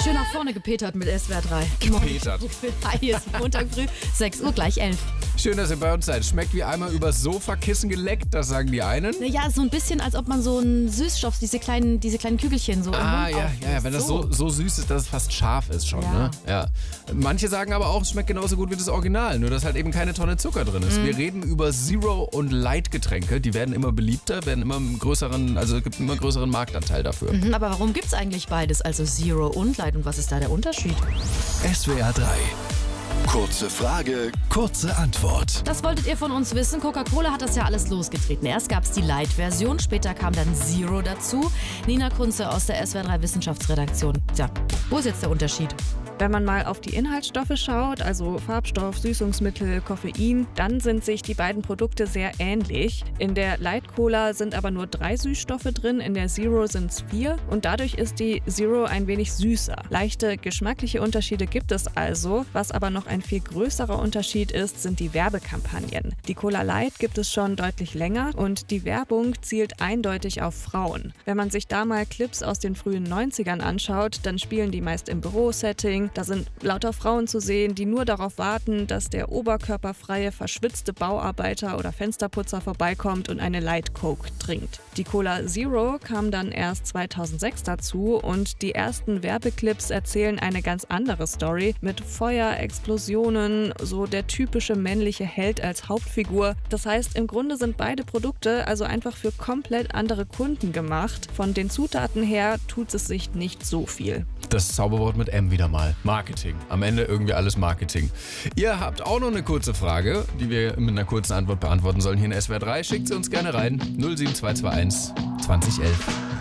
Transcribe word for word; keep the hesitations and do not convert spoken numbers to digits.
Schön nach vorne gepetert mit S W R drei. Gepetert. Hi, hier ist Montag früh, sechs Uhr, gleich elf. Schön, dass ihr bei uns seid. Schmeckt wie einmal übers Sofakissen geleckt, das sagen die einen. Ja, so ein bisschen, als ob man so einen Süßstoff, diese kleinen, diese kleinen Kügelchen so im Ah, Mund ja, aufisst. ja, ja, wenn das so, so süß ist, dass es fast scharf ist schon. Ja. Ne? Ja. Manche sagen aber auch, es schmeckt genauso gut wie das Original, nur dass halt eben keine Tonne Zucker drin ist. Mhm. Wir reden über Zero- und Light-Getränke. Die werden immer beliebter, werden immer einen größeren, also es gibt einen immer größeren Marktanteil dafür. Mhm, aber warum gibt's eigentlich beides, also Zero und Light, und was ist da der Unterschied? S W R drei. Kurze Frage, kurze Antwort. Das wolltet ihr von uns wissen. Coca-Cola hat das ja alles losgetreten. Erst gab es die Light-Version, später kam dann Zero dazu. Nina Kunze aus der S W R drei Wissenschaftsredaktion. Tja, wo ist jetzt der Unterschied? Wenn man mal auf die Inhaltsstoffe schaut, also Farbstoff, Süßungsmittel, Koffein, dann sind sich die beiden Produkte sehr ähnlich. In der Light Cola sind aber nur drei Süßstoffe drin, in der Zero sind es vier und dadurch ist die Zero ein wenig süßer. Leichte geschmackliche Unterschiede gibt es also. Was aber noch ein viel größerer Unterschied ist, sind die Werbekampagnen. Die Cola Light gibt es schon deutlich länger und die Werbung zielt eindeutig auf Frauen. Wenn man sich da mal Clips aus den frühen neunzigern anschaut, dann spielen die meist im Bürosetting. Da sind lauter Frauen zu sehen, die nur darauf warten, dass der oberkörperfreie, verschwitzte Bauarbeiter oder Fensterputzer vorbeikommt und eine Light Coke trinkt. Die Cola Zero kam dann erst zweitausendsechs dazu und die ersten Werbeclips erzählen eine ganz andere Story mit Feuer, Explosionen, so der typische männliche Held als Hauptfigur. Das heißt, im Grunde sind beide Produkte also einfach für komplett andere Kunden gemacht. Von den Zutaten her tut es sich nicht so viel. Das Zauberwort mit M wieder mal. Marketing. Am Ende irgendwie alles Marketing. Ihr habt auch noch eine kurze Frage, die wir mit einer kurzen Antwort beantworten sollen hier in S W R drei. Schickt sie uns gerne rein. null sieben zwei zwei eins zwanzig elf.